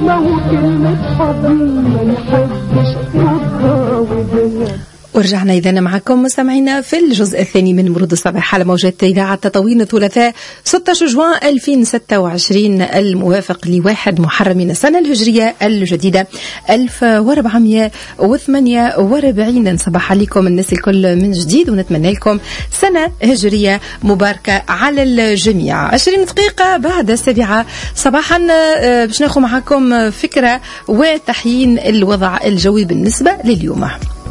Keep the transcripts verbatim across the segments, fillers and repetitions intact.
ما هو كلمة حبيب ما يحبش ردها وبيد. ورجعنا إذا معكم مستمعينا في الجزء الثاني من مرود الصباح على موجات إذاعة تطاوين الثلاثاء ستة عشر جوان ألفين وستة وعشرين الموافق لواحد محرم من السنة الهجرية الجديدة ألف وأربعمائة وثمانية وأربعين. صباح عليكم الناس الكل من جديد ونتمنى لكم سنة هجرية مباركة على الجميع. عشرين دقيقة بعد السابعة صباحا باش ناخذ معكم فكرة وتحيين الوضع الجوي بالنسبة لليوم.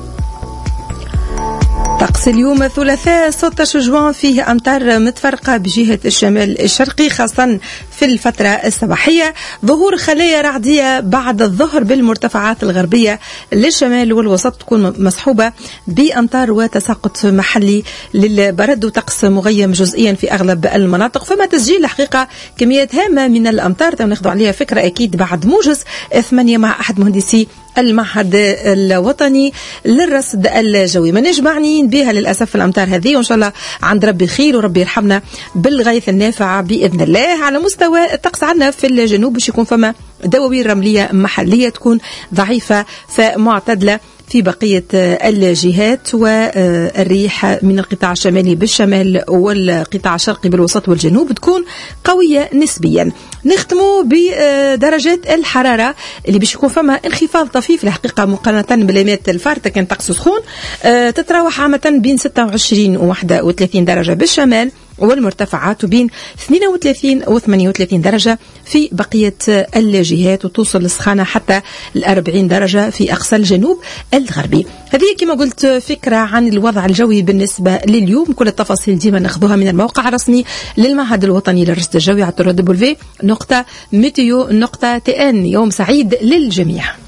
طقس اليوم الثلاثاء ستة عشر جوان فيه أمطار متفرقة بجهة الشمال الشرقي خاصة في الفترة الصباحية. ظهور خلايا رعدية بعد الظهر بالمرتفعات الغربية للشمال والوسط تكون مصحوبة بأمطار وتساقط محلي للبرد وطقس مغيم جزئيا في أغلب المناطق. فما تسجيل الحقيقة كميات هامة من الأمطار ناخذ عليها فكرة أكيد بعد موجز ثمانية مع أحد مهندسي المعهد الوطني للرصد الجوي. ما نجمعنين بها للأسف الأمطار هذه وإن شاء الله عند ربي خير وربي يرحمنا بالغيث النافع بإذن الله. على مستوى الطقس عندنا في الجنوب باش يكون فما دواوين رملية محلية تكون ضعيفة فمعتدلة في بقية الجهات، والريح من القطاع الشمالي بالشمال والقطاع الشرقي بالوسط والجنوب تكون قوية نسبيا. نختموا بدرجات الحرارة اللي باش يكون فما انخفاض طفيف الحقيقة مقارنة بالأيامات الفارطة كان طقس سخون، تتراوح عامة بين ستة وعشرين و واحد وثلاثين درجة بالشمال والمرتفعات وبين اثنين وثلاثين و ثمانية وثلاثين درجة في بقية الجهات، وتوصل السخانة حتى الأربعين درجة في أقصى الجنوب الغربي. هذه كما قلت فكرة عن الوضع الجوي بالنسبة لليوم. كل التفاصيل ديما ناخذوها من الموقع الرسمي للمعهد الوطني للرصد الجوي على دبليو دبليو دبليو نقطة ميتيو نقطة تي ان. يوم سعيد للجميع.